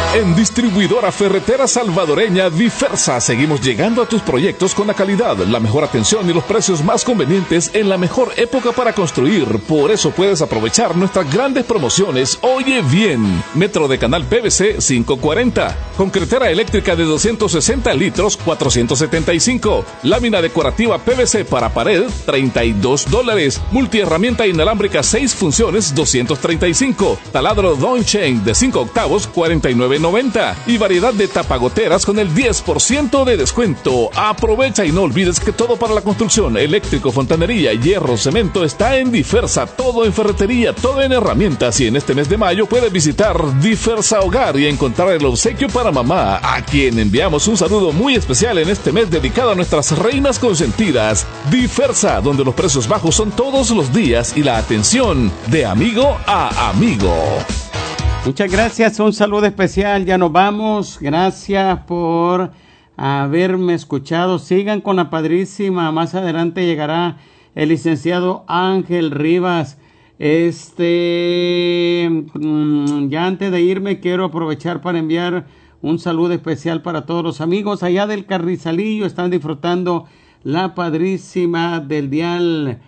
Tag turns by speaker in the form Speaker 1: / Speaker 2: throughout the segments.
Speaker 1: En Distribuidora Ferretera Salvadoreña Diversa seguimos llegando a tus proyectos con la calidad, la mejor atención y los precios más convenientes en la mejor época para construir. Por eso puedes aprovechar nuestras grandes promociones. Oye bien, metro de canal PVC 5.40, concretera eléctrica de 260 litros 475, lámina decorativa PVC para pared $32, multiherramienta inalámbrica 6 funciones 235, taladro Donchain de 5 octavos 49.90 y variedad de tapagoteras con el 10% de descuento. Aprovecha y no olvides que todo para la construcción, eléctrico, fontanería, hierro, cemento está en Diversa, todo en ferretería, todo en herramientas. Y en este mes de mayo puedes visitar Diversa Hogar y encontrar el obsequio para mamá, a quien enviamos un saludo muy especial en este mes dedicado a nuestras reinas consentidas. Diversa, donde los precios bajos son todos los días y la atención de amigo a amigo.
Speaker 2: Muchas gracias, un saludo especial, ya nos vamos, gracias por haberme escuchado, sigan con la padrísima, más adelante llegará el licenciado Ángel Rivas. Ya antes de irme quiero aprovechar para enviar un saludo especial para todos los amigos allá del Carrizalillo, están disfrutando la padrísima del dial.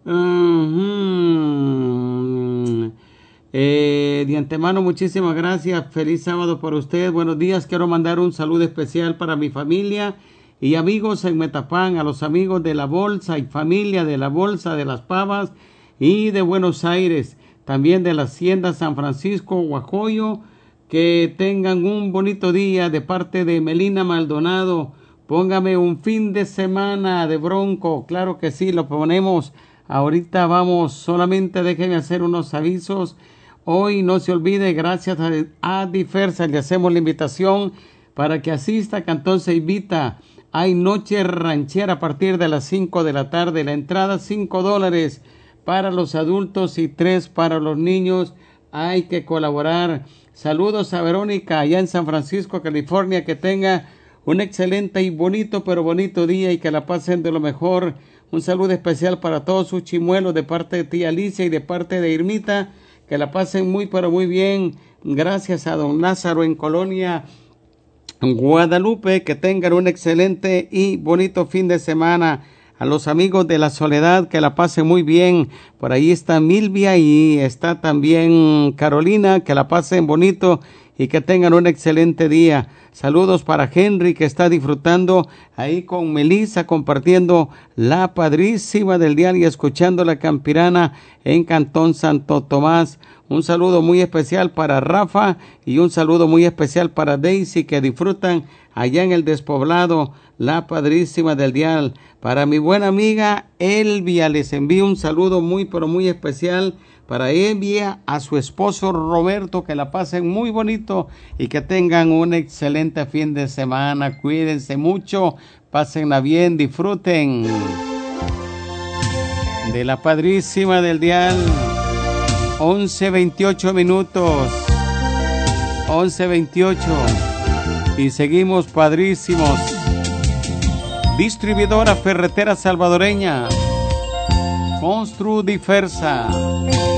Speaker 2: De antemano muchísimas gracias, feliz sábado para usted, buenos días, quiero mandar un saludo especial para mi familia y amigos en Metapán, a los amigos de La Bolsa y familia de La Bolsa, de Las Pavas y de Buenos Aires, también de la Hacienda San Francisco, Guajoyo, que tengan un bonito día de parte de Melina Maldonado. Póngame un fin de semana de Bronco, claro que sí, lo ponemos. Ahorita vamos, solamente déjenme hacer unos avisos. Hoy no se olvide, gracias a Diversa, le hacemos la invitación para que asista. Cantón se invita. Hay noche ranchera a partir de las 5 de la tarde. La entrada $5 para los adultos y $3 para los niños. Hay que colaborar. Saludos a Verónica allá en San Francisco, California. Que tenga un excelente y bonito, pero bonito día y que la pasen de lo mejor. Un saludo especial para todos sus chimuelos de parte de tía Alicia y de parte de Irmita. Que la pasen muy, pero muy bien. Gracias a don Lázaro en Colonia Guadalupe. Que tengan un excelente y bonito fin de semana. A los amigos de La Soledad, que la pasen muy bien. Por ahí está Milvia y está también Carolina. Que la pasen bonito y que tengan un excelente día. Saludos para Henry, que está disfrutando ahí con Melissa, compartiendo la padrísima del día y escuchando la Campirana en Cantón Santo Tomás. Un saludo muy especial para Rafa y un saludo muy especial para Daisy, que disfrutan allá en el Despoblado, la padrísima del dial. Para mi buena amiga Elvia, les envío un saludo muy, pero muy especial. Para Elvia, a su esposo Roberto, que la pasen muy bonito y que tengan un excelente fin de semana. Cuídense mucho, pásenla bien, disfruten de la padrísima del dial. 11:28 minutos. 11:28. Y seguimos padrísimos. Distribuidora Ferretera Salvadoreña. Constru Diversa.